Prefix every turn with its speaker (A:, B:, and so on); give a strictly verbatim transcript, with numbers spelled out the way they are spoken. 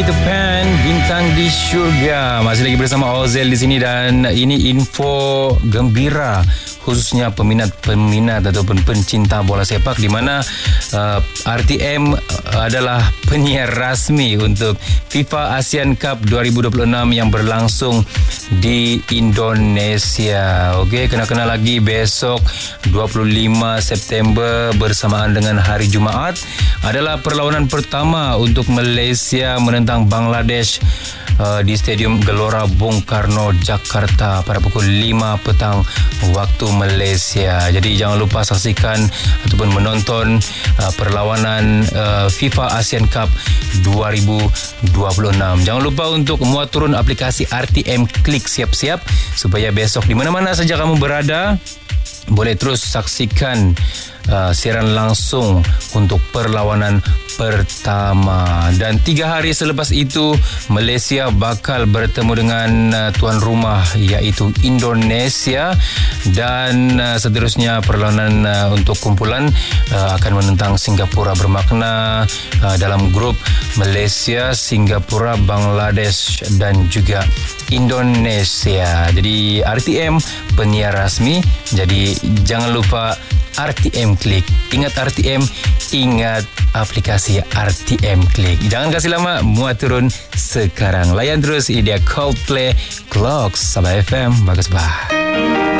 A: Peter Pan, Bintang di Syurga. Masih lagi bersama Ozel di sini dan ini info gembira khususnya peminat-peminat ataupun pencinta bola sepak di mana uh, R T M adalah penyiar rasmi untuk FIFA ASEAN Cup dua ribu dua puluh enam yang berlangsung di Indonesia. Okey, kena-kena lagi besok dua puluh lima September bersamaan dengan hari Jumaat adalah perlawanan pertama untuk Malaysia menentang Bangladesh uh, di Stadium Gelora Bung Karno, Jakarta pada pukul lima petang waktu Malaysia. Jadi jangan lupa saksikan ataupun menonton uh, perlawanan uh, FIFA ASEAN Cup dua ribu dua puluh enam. Jangan lupa untuk muat turun aplikasi R T M Klik siap-siap supaya besok di mana-mana saja kamu berada boleh terus saksikan uh, siaran langsung untuk perlawanan pertama. Dan tiga hari selepas itu Malaysia bakal bertemu dengan uh, tuan rumah iaitu Indonesia dan uh, seterusnya perlawanan uh, untuk kumpulan uh, akan menentang Singapura. Bermakna uh, dalam grup Malaysia, Singapura, Bangladesh dan juga Indonesia. Jadi R T M penyiar rasmi, jadi jangan lupa R T M Klik. Ingat R T M, ingat aplikasi R T M Klik. Jangan kasih lama, muat turun sekarang. Layan terus, ini dia Coldplay, Clocks, Sabah F M, bagus bah.